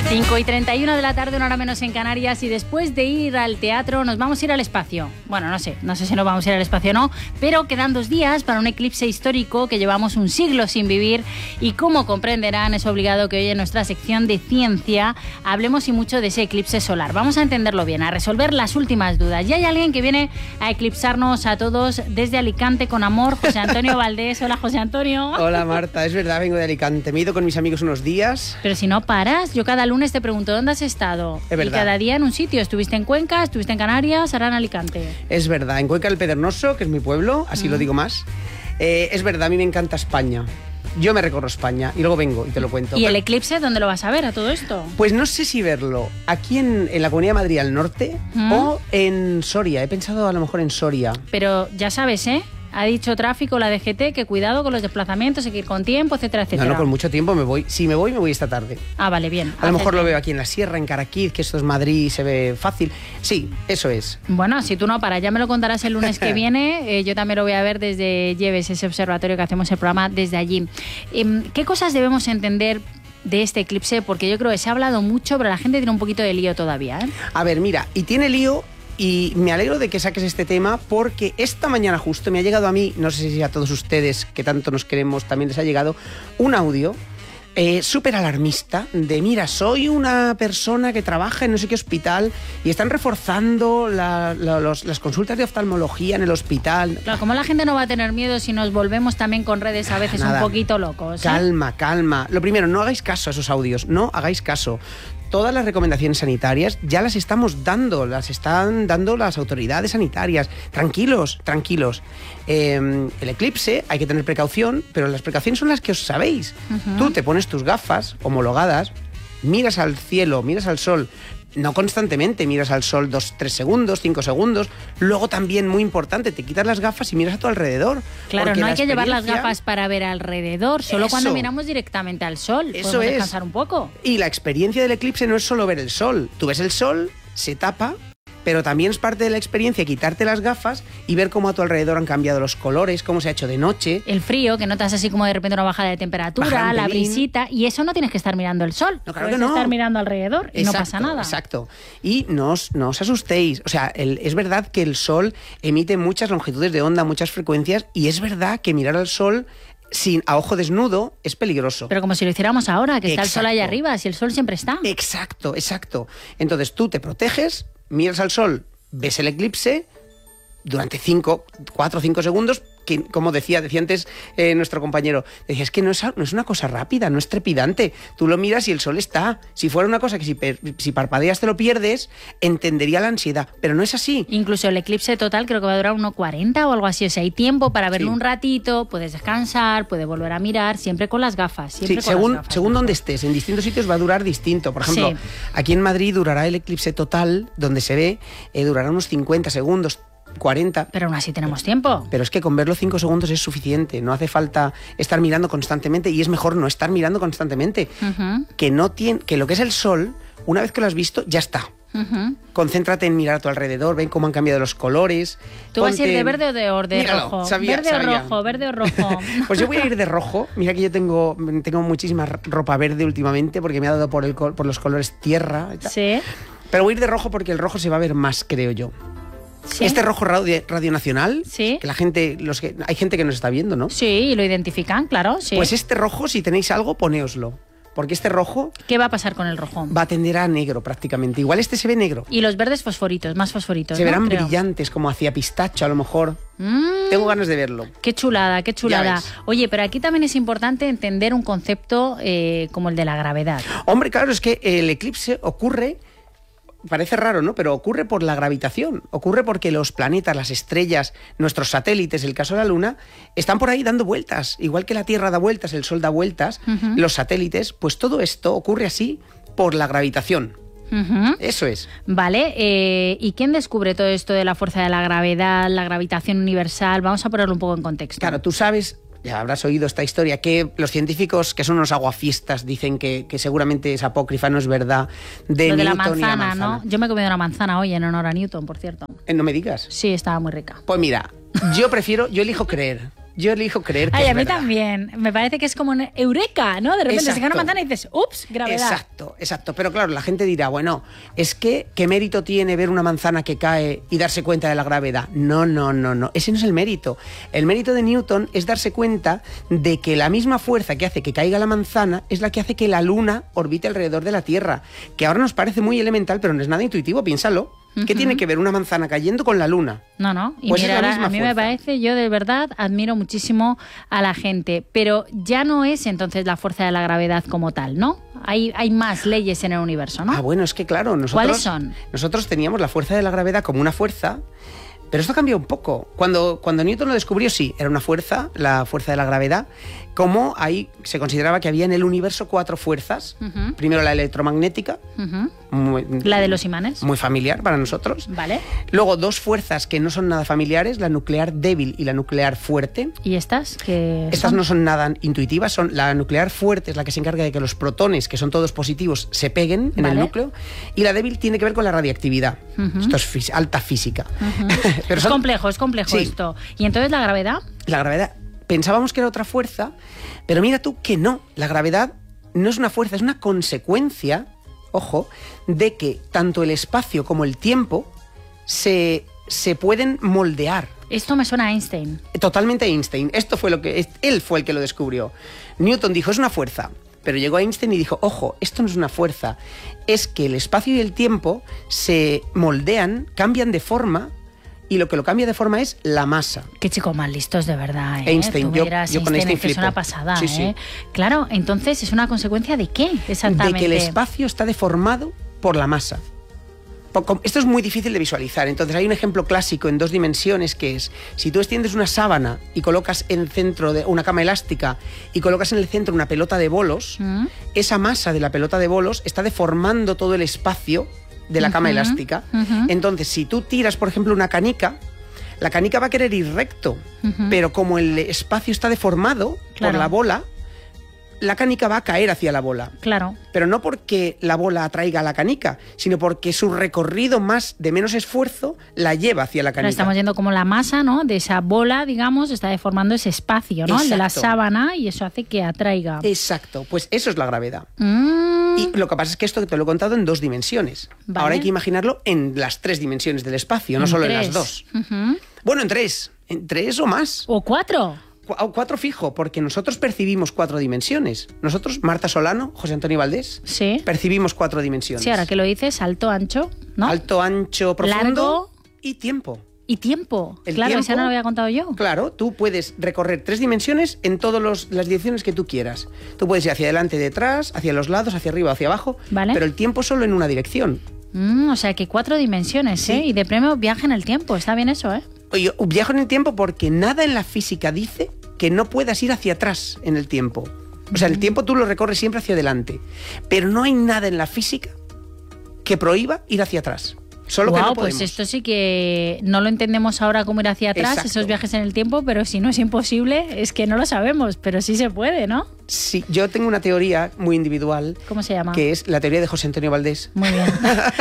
5:31 de la tarde, una hora menos en Canarias, y después de ir al teatro nos vamos a ir al espacio. Bueno, no sé si nos vamos a ir al espacio o no, pero quedan 2 días para un eclipse histórico que llevamos un siglo sin vivir, y como comprenderán es obligado que hoy en nuestra sección de ciencia hablemos y mucho de ese eclipse solar. Vamos a entenderlo bien, a resolver las últimas dudas. Y hay alguien que viene a eclipsarnos a todos desde Alicante con amor, José Antonio Valdés. Hola, José Antonio. Hola, Marta, es verdad, vengo de Alicante. Me he ido con mis amigos unos días. Pero si no paras, yo cada lunes te pregunto ¿dónde has estado? Es verdad. Y cada día en un sitio. Estuviste en Cuenca, estuviste en Canarias, ahora en Alicante. Es verdad, en Cuenca del Pedregoso, que es mi pueblo, así lo digo más. Es verdad, a mí me encanta España. Yo me recorro España y luego vengo y te lo cuento. ¿Y el eclipse dónde lo vas a ver a todo esto? Pues no sé si verlo aquí en la Comunidad de Madrid al norte o en Soria. He pensado a lo mejor en Soria. Pero ya sabes, ¿eh? Ha dicho tráfico la DGT que cuidado con los desplazamientos, hay que ir con tiempo, etcétera, etcétera. No, con mucho tiempo me voy. Si me voy esta tarde. Ah, vale, bien. A lo mejor lo veo aquí en la sierra, en Caraquiz, que esto es Madrid y se ve fácil. Sí, eso es. Bueno, si tú no paras, ya me lo contarás el lunes que viene. Yo también lo voy a ver desde Lleves, ese observatorio que hacemos el programa desde allí. ¿Qué cosas debemos entender de este eclipse? Porque yo creo que se ha hablado mucho, pero la gente tiene un poquito de lío todavía, ¿eh? A ver, mira, y tiene lío. Y me alegro de que saques este tema porque esta mañana justo me ha llegado a mí, no sé si a todos ustedes que tanto nos queremos también les ha llegado, un audio súper alarmista de mira, soy una persona que trabaja en no sé qué hospital y están reforzando las consultas de oftalmología en el hospital. Claro, como la gente no va a tener miedo si nos volvemos también con redes a veces un poquito locos, ¿eh? Calma. Lo primero, no hagáis caso a esos audios, no hagáis caso. Todas las recomendaciones sanitarias ya las estamos dando, las están dando las autoridades sanitarias. Tranquilos. El eclipse, hay que tener precaución, pero las precauciones son las que os sabéis. Tú te pones tus gafas homologadas, miras al cielo, miras al sol, no constantemente, miras al sol 2-3 segundos, 5 segundos. Luego también, muy importante, te quitas las gafas y miras a tu alrededor. Claro, no hay que llevar las gafas para ver alrededor, solo cuando miramos directamente al sol. Podemos descansar un poco. Y la experiencia del eclipse no es solo ver el sol. Tú ves el sol, se tapa, pero también es parte de la experiencia quitarte las gafas y ver cómo a tu alrededor han cambiado los colores, cómo se ha hecho de noche. El frío, que notas así como de repente una bajada de temperatura, la brisita, y eso no tienes que estar mirando el sol. No, claro que no. Puedes estar mirando alrededor y no pasa nada. Exacto. Y no os asustéis. O sea, es verdad que el sol emite muchas longitudes de onda, muchas frecuencias, y es verdad que mirar al sol a ojo desnudo es peligroso. Pero como si lo hiciéramos ahora, que está el sol allá arriba, si el sol siempre está. Exacto. Entonces tú te proteges, miras al sol, ves el eclipse durante 4 o 5 segundos, que como decía antes nuestro compañero, decía, es que no es una cosa rápida, no es trepidante. Tú lo miras y el sol está. Si fuera una cosa que si parpadeas te lo pierdes, entendería la ansiedad, pero no es así. Incluso el eclipse total creo que va a durar 1:40 o algo así, o sea, hay tiempo para verlo un ratito, puedes descansar, puedes volver a mirar, siempre con las gafas. Según donde estés, en distintos sitios va a durar distinto. Por ejemplo, aquí en Madrid durará el eclipse total, donde se ve, durará unos 50 segundos, 40. Pero aún así tenemos tiempo. Pero es que con verlo 5 segundos es suficiente. No hace falta estar mirando constantemente, y es mejor no estar mirando constantemente. Que lo que es el sol, una vez que lo has visto, ya está. Concéntrate en mirar a tu alrededor, ven cómo han cambiado los colores. ¿Tú vas a ir de verde o de rojo? ¿Verde o rojo? Pues yo voy a ir de rojo. Mira que yo tengo muchísima ropa verde últimamente porque me ha dado por los colores tierra. Sí. Pero voy a ir de rojo porque el rojo se va a ver más, creo yo. ¿Sí? Este rojo Radio Nacional, que hay gente que nos está viendo, ¿no? Sí, y lo identifican, claro. Sí. Pues este rojo, si tenéis algo, ponéoslo. Porque este rojo... ¿Qué va a pasar con el rojo? Va a tender a negro prácticamente. Igual este se ve negro. Y los verdes fosforitos, más fosforitos. Se verán brillantes, como hacia pistacho a lo mejor. Tengo ganas de verlo. Qué chulada. Oye, pero aquí también es importante entender un concepto como el de la gravedad. Hombre, claro, es que el eclipse ocurre... Parece raro, ¿no? Pero ocurre por la gravitación. Ocurre porque los planetas, las estrellas, nuestros satélites, el caso de la Luna, están por ahí dando vueltas. Igual que la Tierra da vueltas, el Sol da vueltas, los satélites, pues todo esto ocurre así por la gravitación. Eso es. Vale, ¿y quién descubre todo esto de la fuerza de la gravedad, la gravitación universal? Vamos a ponerlo un poco en contexto. Claro, tú sabes... Ya habrás oído esta historia, que los científicos, que son unos aguafiestas, dicen que seguramente es apócrifa, no es verdad, Lo de la manzana, ¿no? Yo me he comido una manzana hoy en honor a Newton, por cierto. No me digas. Sí, estaba muy rica. Pues mira, yo elijo creer. Yo elijo creer que Ay, es a mí verdad. también. Me parece que es como un eureka, ¿no? De repente se cae una manzana y dices, ups, gravedad. Exacto. Pero claro, la gente dirá, bueno, es que ¿qué mérito tiene ver una manzana que cae y darse cuenta de la gravedad? No. Ese no es el mérito. El mérito de Newton es darse cuenta de que la misma fuerza que hace que caiga la manzana es la que hace que la Luna orbite alrededor de la Tierra. Que ahora nos parece muy elemental, pero no es nada intuitivo, piénsalo. ¿Qué tiene que ver una manzana cayendo con la Luna? No. Y Pues mira, es la ahora, misma a mí me fuerza. parece, yo de verdad admiro muchísimo a la gente, pero ya no es entonces la fuerza de la gravedad como tal, ¿no? Hay más leyes en el universo, ¿no? Ah, bueno, es que claro, ¿Cuáles son? Nosotros teníamos la fuerza de la gravedad como una fuerza, pero esto cambió un poco. Cuando Newton lo descubrió, sí, era una fuerza, la fuerza de la gravedad, como ahí se consideraba que había en el universo 4 fuerzas. Ujú. Primero la electromagnética, Ujú. muy, La de los imanes. muy familiar para nosotros. Vale. Luego 2 fuerzas que no son nada familiares, la nuclear débil y la nuclear fuerte. ¿Y estas? ¿Qué Estas son? no son nada intuitivas, la nuclear fuerte es la que se encarga de que los protones, que son todos positivos, se peguen en el Vale. núcleo, y la débil tiene que ver con la radiactividad. Ujú. Esto es alta física. Ujú. Pero Es son- complejo Sí. esto. ¿Y entonces la gravedad? La gravedad, pensábamos que era otra fuerza, pero mira tú que no, la gravedad no es una fuerza, es una consecuencia, ojo, de que tanto el espacio como el tiempo se pueden moldear. Esto me suena a Einstein. Totalmente Einstein. Él fue el que lo descubrió. Newton dijo, es una fuerza. Pero llegó Einstein y dijo, ojo, esto no es una fuerza. Es que el espacio y el tiempo se moldean, cambian de forma, y lo que lo cambia de forma es la masa. Qué chicos más listos, de verdad, ¿eh? Einstein, Tú yo miras con Einstein es que es flipo. una pasada, Sí, ¿eh? sí. Claro, entonces, ¿es una consecuencia de qué exactamente? De que el espacio está deformado por la masa. Esto es muy difícil de visualizar. Entonces hay un ejemplo clásico en 2 dimensiones que es, si tú extiendes una sábana y colocas en el centro de una cama elástica y colocas en el centro una pelota de bolos, ¿Mm? esa masa de la pelota de bolos está deformando todo el espacio de la cama Ujú, elástica. ujú. Entonces, si tú tiras, por ejemplo, una canica, la canica va a querer ir recto, Ujú. pero como el espacio está deformado Claro. por la bola, la canica va a caer hacia la bola. Claro. Pero no porque la bola atraiga a la canica, sino porque su recorrido de menos esfuerzo la lleva hacia la Ahora canica. estamos viendo como la masa, ¿no? De esa bola, digamos, está deformando ese espacio, ¿no? El de la Exacto. sábana, y eso hace que atraiga. Exacto, pues eso es la gravedad. Mm. Y lo que pasa es que esto te lo he contado en 2 dimensiones. Vale. Ahora hay que imaginarlo en las 3 dimensiones del espacio, no En solo en 3. las 2. Ujú. Bueno, en 3 o más. O 4. 4 fijo, porque nosotros percibimos 4 dimensiones. Nosotros, Marta Solano, José Antonio Valdés, Sí. percibimos 4 dimensiones. Sí, ahora que lo dices, alto, ancho, ¿no? Alto, ancho, profundo Largo. y tiempo. Y tiempo. El Claro, tiempo- eso no lo había contado yo. Claro, tú puedes recorrer 3 dimensiones en todas las direcciones que tú quieras. Tú puedes ir hacia adelante, detrás, hacia los lados, hacia arriba, hacia abajo, Vale. pero el tiempo solo en una dirección. O sea que 4 dimensiones, Sí. ¿eh? Y de premio viaje en el tiempo. Está bien eso, ¿eh? Yo viajo en el tiempo porque nada en la física dice que no puedas ir hacia atrás en el tiempo. O sea, el tiempo tú lo recorres siempre hacia adelante, pero no hay nada en la física que prohíba ir hacia atrás. Solo que Guau, no podemos. pues esto sí que no lo entendemos ahora cómo ir hacia atrás, Exacto. esos viajes en el tiempo, pero si no es imposible, es que no lo sabemos, pero sí se puede, ¿no? Sí, yo tengo una teoría muy individual ¿Cómo se llama? que es la teoría de José Antonio Valdés. Muy bien.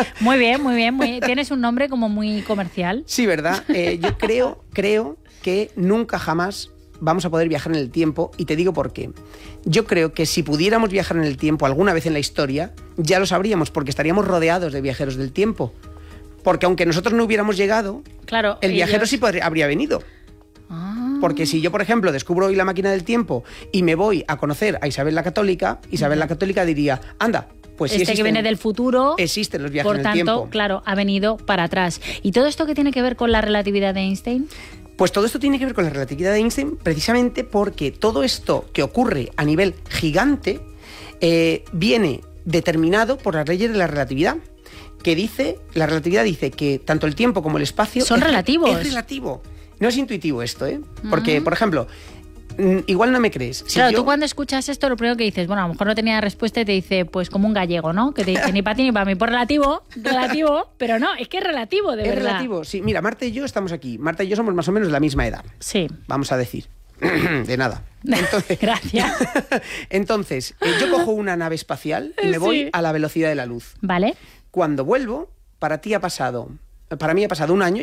Muy bien. Tienes un nombre como muy comercial. Sí, ¿verdad? Yo creo que nunca jamás vamos a poder viajar en el tiempo, y te digo por qué. Yo creo que si pudiéramos viajar en el tiempo alguna vez en la historia, ya lo sabríamos, porque estaríamos rodeados de viajeros del tiempo. Porque aunque nosotros no hubiéramos llegado, Claro. el viajero ellos- sí habría venido. Ah. Porque si yo, por ejemplo, descubro hoy la máquina del tiempo y me voy a conocer a Isabel la Católica, Isabel la Católica diría, anda, pues sí Este que existen- viene del futuro, existen los viajes por en el tanto, tiempo. claro, ha venido para atrás. ¿Y todo esto qué tiene que ver con la relatividad de Einstein? Pues todo esto tiene que ver con la relatividad de Einstein, precisamente porque todo esto que ocurre a nivel gigante viene determinado por las leyes de la relatividad. La relatividad dice que tanto el tiempo como el espacio Son relativos. Es relativo. No es intuitivo esto, ¿eh? Porque, por ejemplo, igual no me crees. Si Claro, yo- tú cuando escuchas esto, lo primero que dices, bueno, a lo mejor no tenía respuesta y te dice, pues como un gallego, ¿no? Que te dice ni para ti ni para mí, pues relativo, pero no, es que es relativo, de es verdad. relativo. Sí, mira, Marta y yo estamos aquí. Marta y yo somos más o menos de la misma edad, Sí. vamos a decir. De nada. Entonces, Gracias. Entonces, yo cojo una nave espacial y me voy Sí. a la velocidad de la luz. ¿Vale? Cuando vuelvo, para mí ha pasado un año.